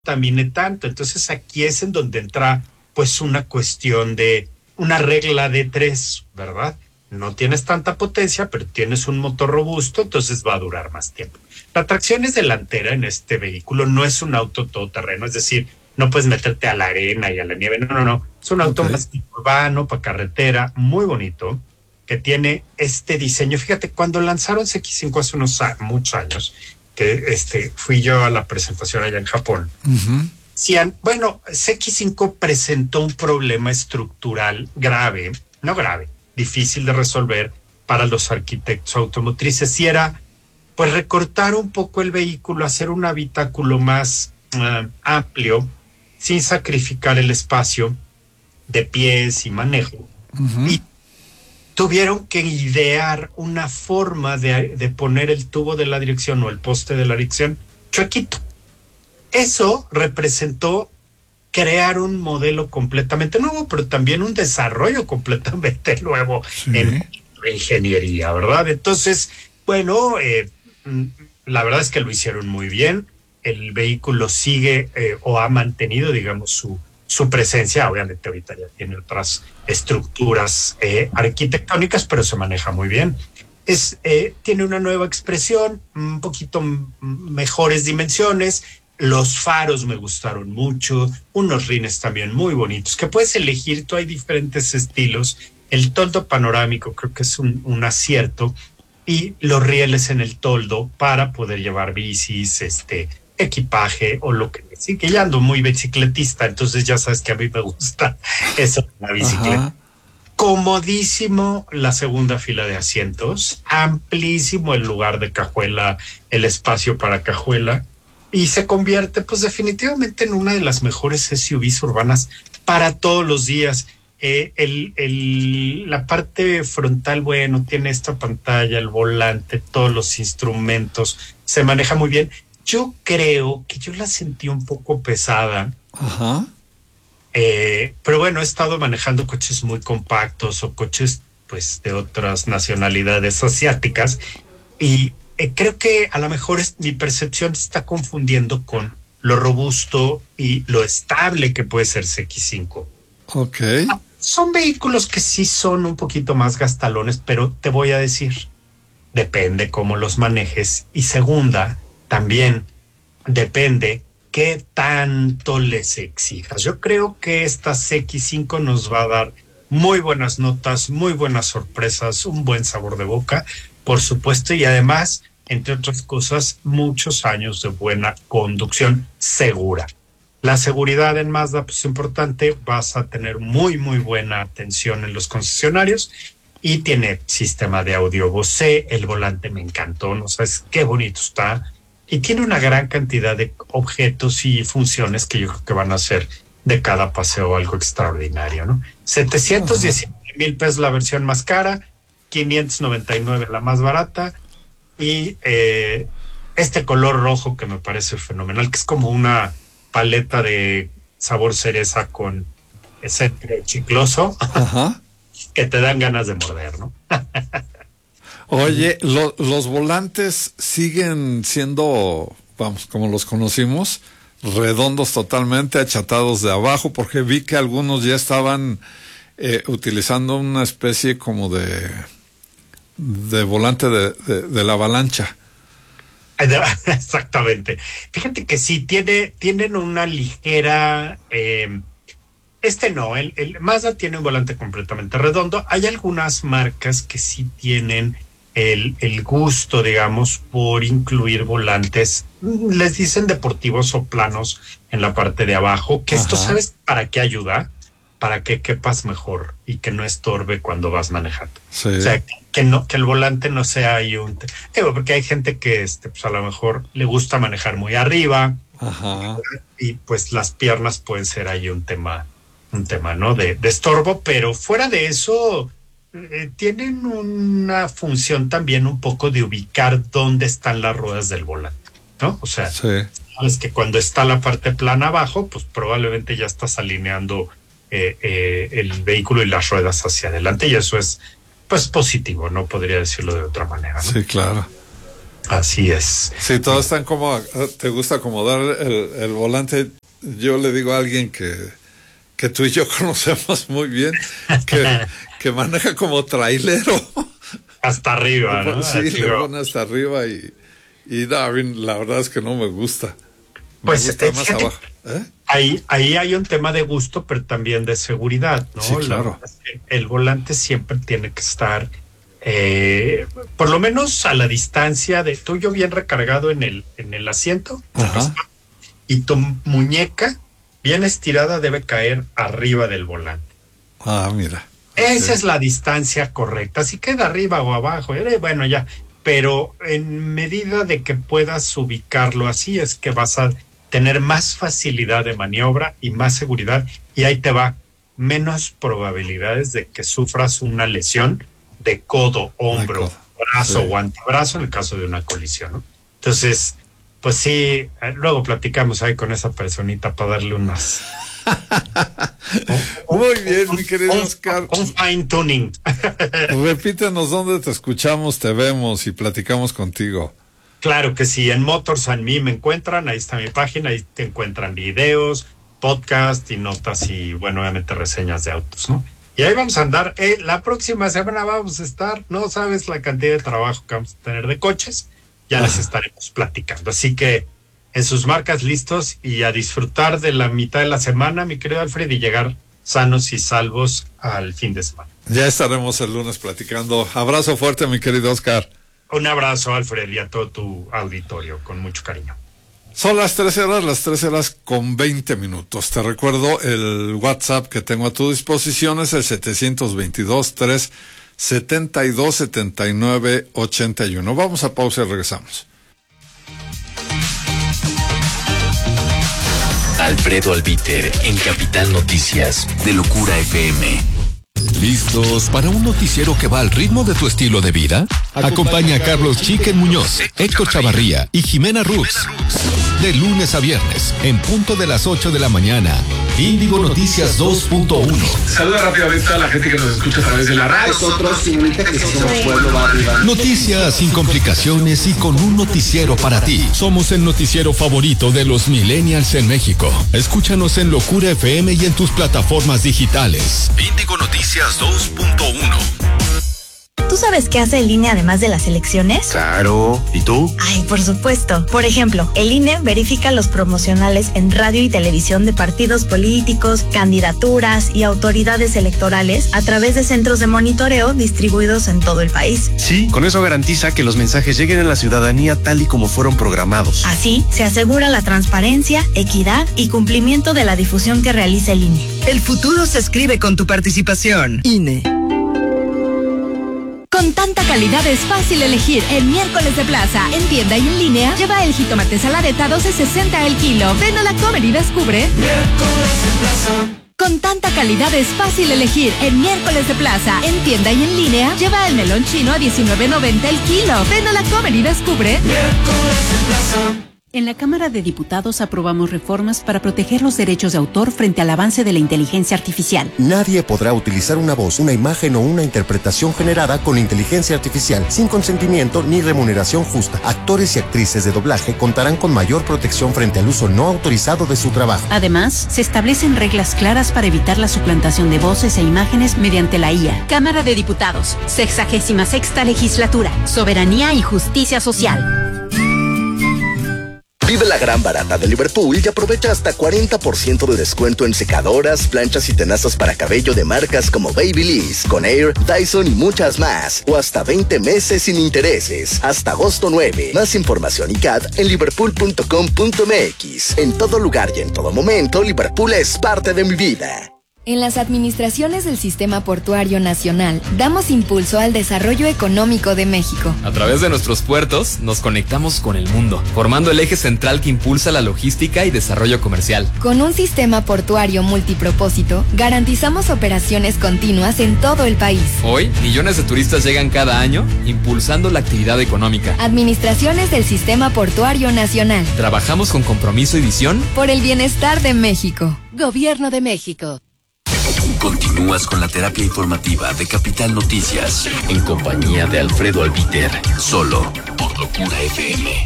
contamine tanto. Entonces aquí es en donde entra pues una cuestión de una regla de tres, ¿verdad? No tienes tanta potencia, pero tienes un motor robusto, entonces va a durar más tiempo. La tracción es delantera en este vehículo, no es un auto todoterreno, es decir, no puedes meterte a la arena y a la nieve, no. Es un auto más urbano, para carretera, muy bonito, que tiene este diseño. Fíjate, cuando lanzaron CX5 hace muchos años, que fui yo a la presentación allá en Japón, decían, bueno, CX5 presentó un problema estructural grave, no grave, difícil de resolver para los arquitectos automotrices, y era pues recortar un poco el vehículo, hacer un habitáculo más amplio, sin sacrificar el espacio de pies y manejo. Y tuvieron que idear una forma de poner el tubo de la dirección o el poste de la dirección chuequito. Eso representó crear un modelo completamente nuevo, pero también un desarrollo completamente nuevo en ingeniería, ¿verdad? Entonces, bueno, la verdad es que lo hicieron muy bien. El vehículo sigue o ha mantenido, digamos, su presencia. Obviamente ahorita ya tiene otras estructuras arquitectónicas, pero se maneja muy bien. Tiene una nueva expresión, un poquito mejores dimensiones. Los faros me gustaron mucho, unos rines también muy bonitos, que puedes elegir, tú hay diferentes estilos. El toldo panorámico creo que es un acierto, y los rieles en el toldo para poder llevar bicis, equipaje o lo que sí, que ya ando muy bicicletista, entonces ya sabes que a mí me gusta eso, la bicicleta. Comodísimo la segunda fila de asientos, amplísimo el lugar de cajuela, el espacio para cajuela, y se convierte pues definitivamente en una de las mejores SUVs urbanas para todos los días. La parte frontal, bueno, tiene esta pantalla, el volante, todos los instrumentos, se maneja muy bien. Yo creo que yo la sentí un poco pesada. Pero bueno, he estado manejando coches muy compactos o coches pues de otras nacionalidades asiáticas, y creo que a lo mejor mi percepción se está confundiendo con lo robusto y lo estable que puede ser CX5. Son vehículos que sí son un poquito más gastalones, pero te voy a decir, depende cómo los manejes. Y segunda, también depende qué tanto les exijas. Yo creo que esta CX5 nos va a dar muy buenas notas, muy buenas sorpresas, un buen sabor de boca, por supuesto, y además, entre otras cosas, muchos años de buena conducción segura. La seguridad en Mazda pues, es importante, vas a tener muy buena atención en los concesionarios, y tiene sistema de audio Bose, el volante me encantó, no sabes qué bonito está, y tiene una gran cantidad de objetos y funciones que yo creo que van a hacer de cada paseo algo extraordinario, ¿no? 719,000 pesos la versión más cara, 599 la más barata, y este color rojo que me parece fenomenal, que es como una paleta de sabor cereza con ese chicloso que te dan ganas de morder, ¿no? Oye, los volantes siguen siendo, vamos, como los conocimos, redondos totalmente, achatados de abajo, porque vi que algunos ya estaban utilizando una especie como de volante de la avalancha. Exactamente. Fíjate que sí, tienen una ligera... el Mazda tiene un volante completamente redondo. Hay algunas marcas que sí tienen el gusto, digamos, por incluir volantes, les dicen deportivos o planos en la parte de abajo, que esto, ¿sabes para qué ayuda? Para que quepas mejor y que no estorbe cuando vas manejando. Sí. O sea, que el volante no sea ahí porque hay gente que pues a lo mejor le gusta manejar muy arriba, y pues las piernas pueden ser ahí un tema, ¿no? De estorbo, pero fuera de eso, tienen una función también un poco de ubicar dónde están las ruedas del volante, ¿no? O sea, sabes que cuando está la parte plana abajo, pues probablemente ya estás alineando el vehículo y las ruedas hacia adelante, y eso es pues positivo, no podría decirlo de otra manera, ¿no? Sí, claro. Así es. Sí, todos están como, te gusta acomodar el volante. Yo le digo a alguien que tú y yo conocemos muy bien, que maneja como trailero. Hasta arriba, ¿no? Sí, le pone hasta arriba y Darwin, la verdad es que no me gusta. Pues gusta más abajo. Ahí hay un tema de gusto, pero también de seguridad, ¿no? Sí, claro. El volante siempre tiene que estar, por lo menos a la distancia de tuyo, bien recargado en el asiento. Ajá. Y tu muñeca bien estirada debe caer arriba del volante. Ah, mira. Esa es la distancia correcta. Si queda arriba o abajo, bueno, ya. Pero en medida de que puedas ubicarlo así, es que vas a tener más facilidad de maniobra y más seguridad. Y ahí te va, menos probabilidades de que sufras una lesión de codo, hombro, brazo o antebrazo en el caso de una colisión, ¿no? Entonces, pues sí, luego platicamos ahí con esa personita para darle unas... Muy bien, mi querido Oscar. Un fine tuning. Repítenos dónde te escuchamos, te vemos y platicamos contigo. Claro que sí, en Motors and Me me encuentran, ahí está mi página, ahí te encuentran videos, podcast y notas y, bueno, obviamente reseñas de autos, ¿no? Y ahí vamos a andar, la próxima semana vamos a estar, no sabes la cantidad de trabajo que vamos a tener de coches, ya les estaremos platicando, así que en sus marcas listos y a disfrutar de la mitad de la semana, mi querido Alfred, y llegar sanos y salvos al fin de semana. Ya estaremos el lunes platicando. Abrazo fuerte, mi querido Oscar. Un abrazo, Alfred, y a todo tu auditorio, con mucho cariño. Son las 13:00 con 20 minutos. Te recuerdo el WhatsApp que tengo a tu disposición, es el 722-372-7981. Vamos a pausa y regresamos. Alfredo Albiter en Capital Noticias de Locura FM. ¿Listos para un noticiero que va al ritmo de tu estilo de vida? Acompaña a Carlos Chiquen Muñoz, Héctor Chavarría y Jimena Rux. De lunes a viernes, en punto de las 8 de la mañana. Índigo Noticias 2.1. Saluda rápidamente a la gente que nos escucha a través de la radio. Nosotros, señorita, que somos pueblo, va arriba. Noticias sin complicaciones y con un noticiero para ti. Somos el noticiero favorito de los millennials en México. Escúchanos en Locura FM y en tus plataformas digitales. Índigo Noticias 2.1. ¿Tú sabes qué hace el INE además de las elecciones? Claro. ¿Y tú? Ay, por supuesto. Por ejemplo, el INE verifica los promocionales en radio y televisión de partidos políticos, candidaturas y autoridades electorales a través de centros de monitoreo distribuidos en todo el país. Sí, con eso garantiza que los mensajes lleguen a la ciudadanía tal y como fueron programados. Así, se asegura la transparencia, equidad y cumplimiento de la difusión que realiza el INE. El futuro se escribe con tu participación. INE. Con tanta calidad es fácil elegir el miércoles de plaza. En tienda y en línea, lleva el jitomate saladeta 12.60 el kilo. Ven a la Comer y descubre. Miércoles de plaza. Con tanta calidad es fácil elegir el miércoles de plaza. En tienda y en línea, lleva el melón chino a 19.90 el kilo. Ven a la Comer y descubre. Miércoles de plaza. En la Cámara de Diputados aprobamos reformas para proteger los derechos de autor frente al avance de la inteligencia artificial. Nadie podrá utilizar una voz, una imagen o una interpretación generada con inteligencia artificial sin consentimiento ni remuneración justa. Actores y actrices de doblaje contarán con mayor protección frente al uso no autorizado de su trabajo. Además, se establecen reglas claras para evitar la suplantación de voces e imágenes mediante la IA. Cámara de Diputados, 66ª Legislatura, Soberanía y Justicia Social. Vive la gran barata de Liverpool y aprovecha hasta 40% de descuento en secadoras, planchas y tenazas para cabello de marcas como Babyliss, Conair, Dyson y muchas más. O hasta 20 meses sin intereses. Hasta agosto 9. Más información y CAT en liverpool.com.mx. En todo lugar y en todo momento, Liverpool es parte de mi vida. En las administraciones del Sistema Portuario Nacional, damos impulso al desarrollo económico de México. A través de nuestros puertos, nos conectamos con el mundo, formando el eje central que impulsa la logística y desarrollo comercial. Con un sistema portuario multipropósito, garantizamos operaciones continuas en todo el país. Hoy, millones de turistas llegan cada año, impulsando la actividad económica. Administraciones del Sistema Portuario Nacional. Trabajamos con compromiso y visión por el bienestar de México. Gobierno de México. Continúas con la terapia informativa de Capital Noticias en compañía de Alfredo Albiter, solo por Locura FM.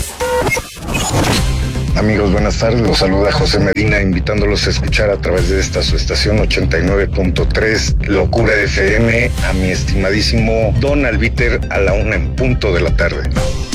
Amigos, buenas tardes. Los saluda José Medina, invitándolos a escuchar a través de esta su estación 89.3 Locura FM a mi estimadísimo Don Albiter a la 1:00 p.m.